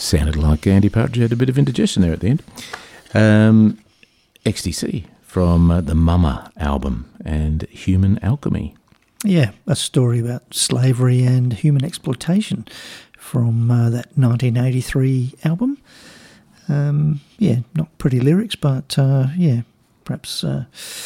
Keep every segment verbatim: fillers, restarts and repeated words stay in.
Sounded like Andy Partridge had a bit of indigestion there at the end. Um, X T C from uh, the Mama album and Human Alchemy. Yeah, a story about slavery and human exploitation from uh, that nineteen eighty-three album. Um, yeah, not pretty lyrics, but uh, yeah, perhaps, uh,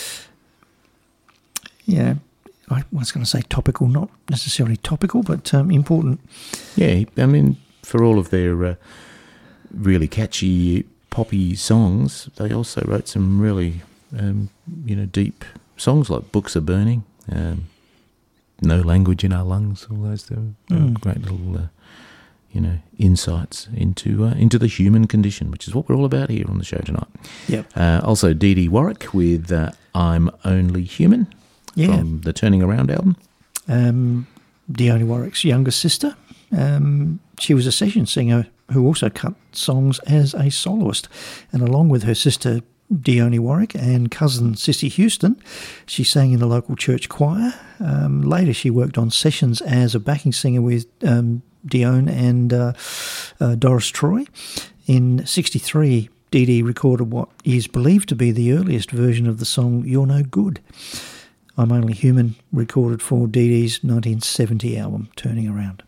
yeah, I was going to say topical, not necessarily topical, but um, important. Yeah, I mean, for all of their uh, really catchy poppy songs, they also wrote some really, um, you know, deep songs like Books Are Burning, um, No Language in Our Lungs, all those uh, Mm. great little, uh, you know, insights into uh, into the human condition, which is what we're all about here on the show tonight. Yep. Uh, also, Dee Dee Warwick with uh, I'm Only Human Yeah. from the Turning Around album. Um, Dionne Warwick's younger sister. Um, she was a session singer who also cut songs as a soloist. And along with her sister Dionne Warwick and cousin Sissy Houston, she sang in the local church choir. Um, later she worked on sessions as a backing singer with um, Dionne and uh, uh, Doris Troy. In sixty-three, Dee Dee recorded what is believed to be the earliest version of the song You're No Good. I'm Only Human, recorded for Dee Dee's nineteen seventy album, Turning Around.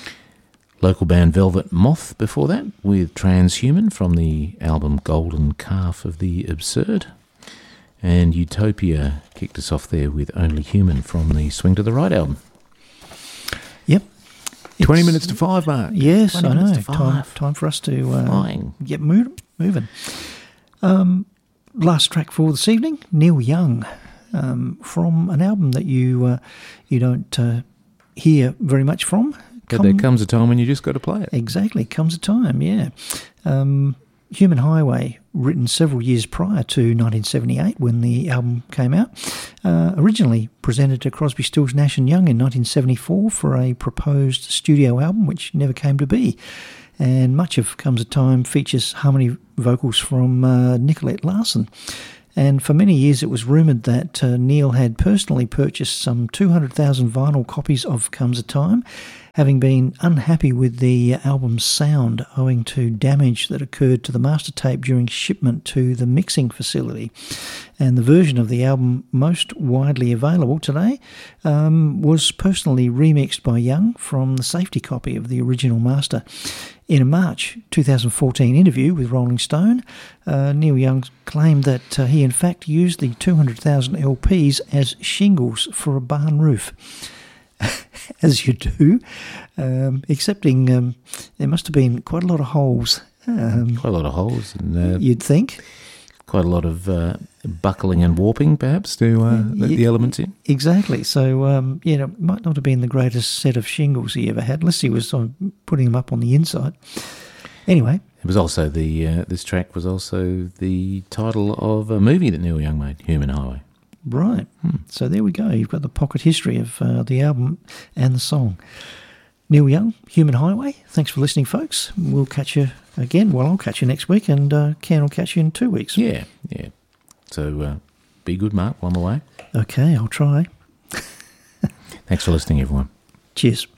Local band Velvet Moth before that with Transhuman from the album Golden Calf of the Absurd. And Utopia kicked us off there with Only Human from the Swing to the Right album. Yep. twenty It's- minutes to five, Mark. Yes, twenty I know. minutes to Time, five. time for us to uh, Flying. get mo- moving. Um, last track for this evening, Neil Young, um, from an album that you uh, you don't uh, hear very much from. But there comes a time when you just got to play it. Exactly, comes a time, yeah. Um, Human Highway, written several years prior to nineteen seventy-eight when the album came out. Uh, originally presented to Crosby, Stills, Nash and Young in nineteen seventy-four for a proposed studio album, which never came to be. And much of Comes a Time features harmony vocals from uh, Nicolette Larson. And for many years it was rumoured that uh, Neil had personally purchased some two hundred thousand vinyl copies of Comes a Time, having been unhappy with the album's sound owing to damage that occurred to the master tape during shipment to the mixing facility. And the version of the album most widely available today um, was personally remixed by Young from the safety copy of the original master. In a March twenty fourteen interview with Rolling Stone, uh, Neil Young claimed that uh, he in fact used the two hundred thousand L Ps as shingles for a barn roof. As you do, um, excepting um, there must have been quite a lot of holes. Um, Quite a lot of holes and uh, you'd think. quite a lot of uh, buckling and warping, perhaps, to uh, let Ye- the elements in. Exactly. So, um, you know, it might not have been the greatest set of shingles he ever had, unless he was uh, putting them up on the inside. Anyway. It was also the uh, this track was also the title of a movie that Neil Young made, Human Highway. Right. So there we go. You've got the pocket history of uh, the album and the song. Neil Young, Human Highway. Thanks for listening, folks. We'll catch you again. Well, I'll catch you next week, and uh, Ken will catch you in two weeks. Yeah, yeah. So uh, be good, Mark, while I'm away. Okay, I'll try. Thanks for listening, everyone. Cheers.